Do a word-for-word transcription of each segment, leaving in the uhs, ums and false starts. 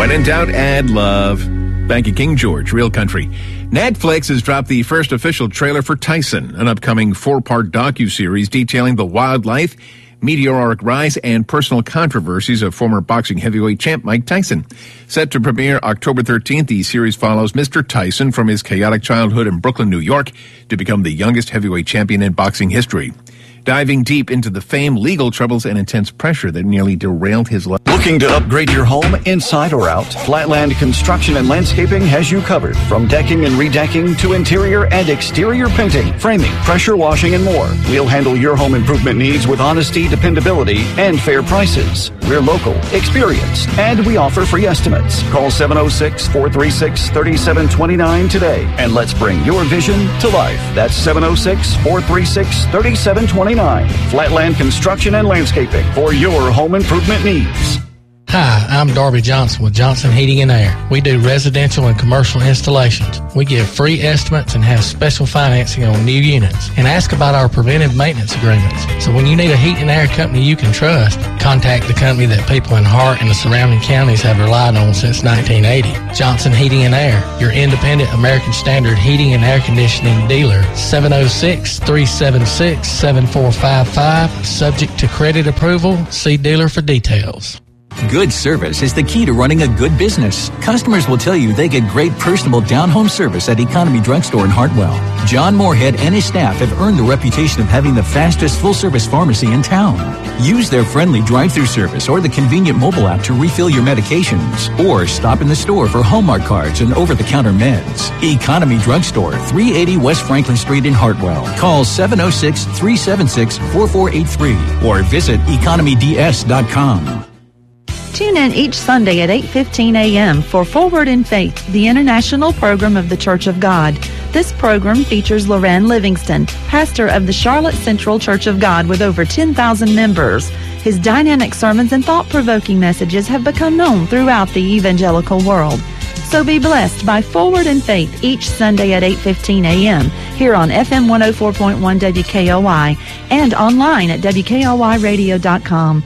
When in doubt, add love. Thank you, King George, Real Country. Netflix has dropped the first official trailer for Tyson, an upcoming four-part docuseries detailing the wildlife, meteoric rise, and personal controversies of former boxing heavyweight champ Mike Tyson. Set to premiere October thirteenth, the series follows Mister Tyson from his chaotic childhood in Brooklyn, New York, to become the youngest heavyweight champion in boxing history. Diving deep into the fame, legal troubles, and intense pressure that nearly derailed his life. Looking to upgrade your home inside or out? Flatland Construction and Landscaping has you covered. From decking and redecking to interior and exterior painting, framing, pressure washing, and more. We'll handle your home improvement needs with honesty, dependability, and fair prices. We're local, experienced, and we offer free estimates. Call seven oh six, four three six, three seven two nine today, and let's bring your vision to life. That's seven oh six, four three six, three seven two nine. Flatland Construction and Landscaping for your home improvement needs. Hi, I'm Darby Johnson with Johnson Heating and Air. We do residential and commercial installations. We give free estimates and have special financing on new units. And ask about our preventive maintenance agreements. So when you need a heat and air company you can trust, contact the company that people in Hart and the surrounding counties have relied on since nineteen eighty. Johnson Heating and Air, your independent American Standard heating and air conditioning dealer. seven oh six, three seven six, seven four five five. Subject to credit approval. See dealer for details. Good service is the key to running a good business. Customers will tell you they get great personal down-home service at Economy Drugstore in Hartwell. John Moorhead and his staff have earned the reputation of having the fastest full-service pharmacy in town. Use their friendly drive-thru service or the convenient mobile app to refill your medications. Or stop in the store for Hallmark cards and over-the-counter meds. Economy Drugstore, three eighty West Franklin Street in Hartwell. Call seven oh six, three seven six, four four eight three or visit economy d s dot com. Tune in each Sunday at eight fifteen a.m. for Forward in Faith, the international program of the Church of God. This program features Loren Livingston, pastor of the Charlotte Central Church of God with over ten thousand members. His dynamic sermons and thought-provoking messages have become known throughout the evangelical world. So be blessed by Forward in Faith each Sunday at eight fifteen a.m. here on F M one oh four point one W K L Y and online at W K L Y radio dot com.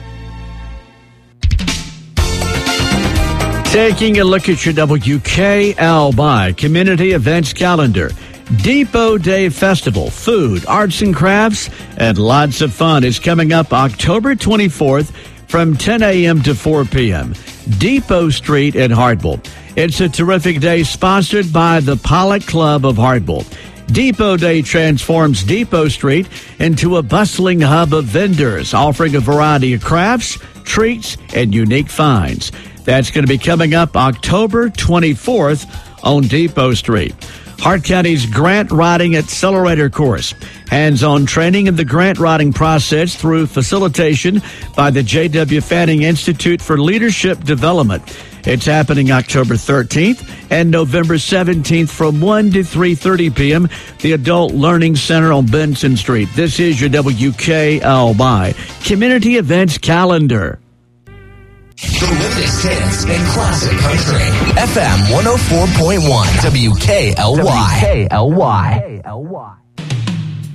Taking a look at your W K L Y community events calendar. Depot Day Festival, food, arts and crafts, and lots of fun is coming up October twenty-fourth from ten a.m. to four p.m. Depot Street in Hartwell. It's a terrific day sponsored by the Pollock Club of Hartwell. Depot Day transforms Depot Street into a bustling hub of vendors offering a variety of crafts, treats, and unique finds. That's going to be coming up October twenty-fourth on Depot Street. Hart County's Grant Writing Accelerator Course. Hands-on training in the grant writing process through facilitation by the J W. Fanning Institute for Leadership Development. It's happening October thirteenth and November seventeenth from one to three thirty p.m. The Adult Learning Center on Benson Street. This is your W K L Y Community Events Calendar. The latest hits in classic country. F M one oh four point one W K L Y. W K L Y.